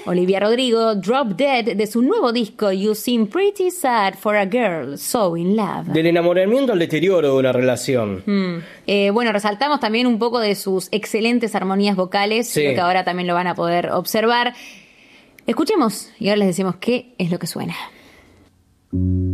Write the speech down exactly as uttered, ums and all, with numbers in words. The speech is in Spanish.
Olivia Rodrigo, Drop Dead, de su nuevo disco You Seem Pretty Sad for a Girl So In Love. Del enamoramiento al deterioro de una relación. Mm. Eh, bueno, resaltamos también un poco de sus excelentes armonías vocales, sí. creo que ahora también lo van a poder observar. Escuchemos y ahora les decimos qué es lo que suena.